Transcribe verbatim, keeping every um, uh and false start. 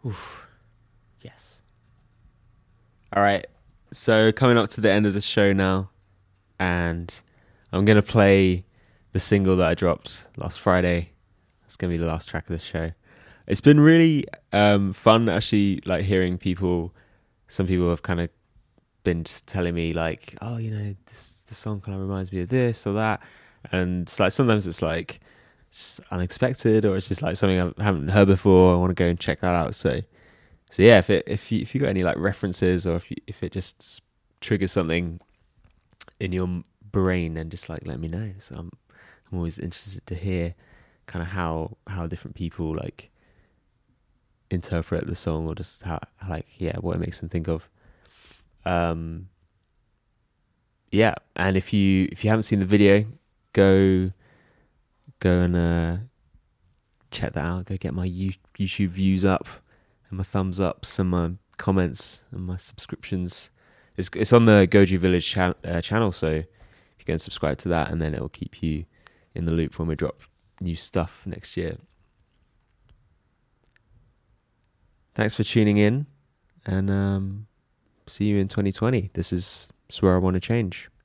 Oof. Yes. All right. So coming up to the end of the show now, and I'm gonna play the single that I dropped last Friday. It's gonna be the last track of the show. It's been really um, fun actually, like hearing people. Some people have kind of been telling me like, oh, you know, this the song kind of reminds me of this or that, and it's like sometimes it's like it's unexpected, or it's just like something I haven't heard before. I want to go and check that out. So, so yeah, if it if you if you got any like references, or if you, if it just triggers something in your brain, then just like let me know. So I'm I'm always interested to hear kind of how how different people like interpret the song, or just how like yeah what it makes them think of. Um, yeah, and if you if you haven't seen the video, go go and uh, check that out. Go get my YouTube views up, and my thumbs ups, and my comments, and my subscriptions. It's it's on the Goju Village cha- uh, channel, so if you go and subscribe to that, and then it'll keep you in the loop when we drop new stuff next year. Thanks for tuning in, and um, see you in twenty twenty. This is Swear I Want to Change.